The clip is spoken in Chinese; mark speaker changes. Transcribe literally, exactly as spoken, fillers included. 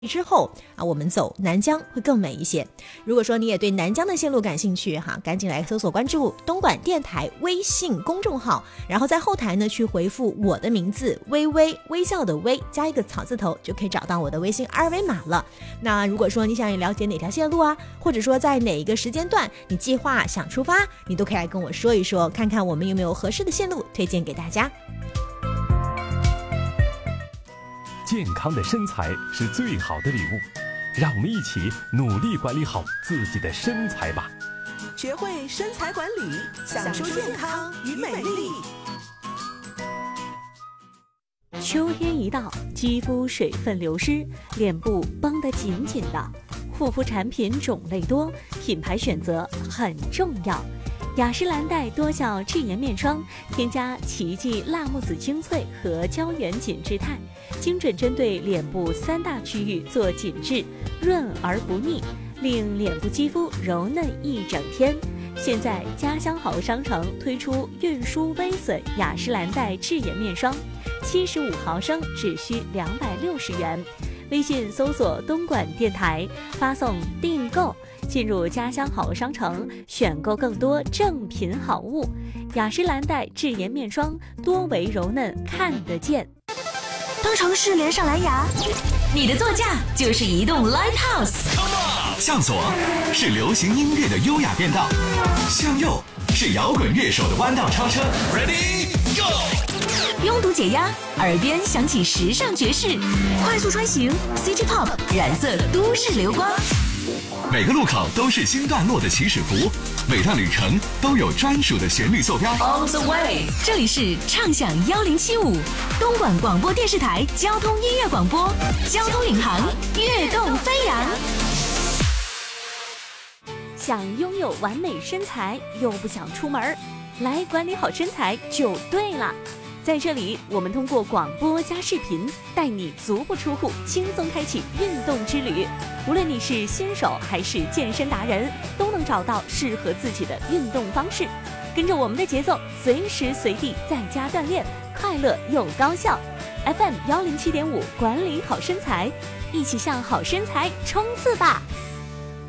Speaker 1: 之后啊，我们走南疆会更美一些。如果说你也对南疆的线路感兴趣哈，赶紧来搜索关注东莞电台微信公众号，然后在后台呢去回复我的名字微微，微笑的微加一个草字头，就可以找到我的微信二维码了。那如果说你想了解哪条线路啊，或者说在哪一个时间段你计划想出发，你都可以来跟我说一说，看看我们有没有合适的线路推荐给大家。
Speaker 2: 健康的身材是最好的礼物，让我们一起努力管理好自己的身材吧。
Speaker 3: 学会身材管理，享受健康与美丽。
Speaker 4: 秋天一到，肌肤水分流失，脸部绷得紧紧的，护肤产品种类多，品牌选择很重要。雅诗兰黛多效智颜面霜添加奇迹辣木籽精粹和胶原紧致肽，精准针对脸部三大区域做紧致，润而不腻，令脸部肌肤柔嫩一整天。现在家乡好商城推出运输微损雅诗兰黛智颜面霜，七十五毫升只需两百六十元。微信搜索东莞电台，发送订购，进入家乡好商城，选购更多正品好物。雅诗兰黛智颜面霜，多维柔嫩，看得见。
Speaker 5: 当城市连上蓝牙，你的座驾就是移动 Live House。
Speaker 6: 向左是流行音乐的优雅变道，向右是摇滚乐手的弯道超车。Ready Go！
Speaker 5: 拥堵解压，耳边响起时尚爵士，快速穿行 City Pop 染色都市流光。
Speaker 6: 每个路口都是新段落的起始符，每段旅程都有专属的旋律坐标。
Speaker 5: All the way， 这里是畅享一零七五东莞广播电视台交通音乐广播，交通领航，跃动飞扬。
Speaker 4: 想拥有完美身材又不想出门，来管理好身材就对了。在这里，我们通过广播加视频，带你足不出户，轻松开启运动之旅。无论你是新手还是健身达人，都能找到适合自己的运动方式。跟着我们的节奏，随时随地在家锻炼，快乐又高效。F M 幺零七点五，管理好身材，一起向好身材冲刺吧！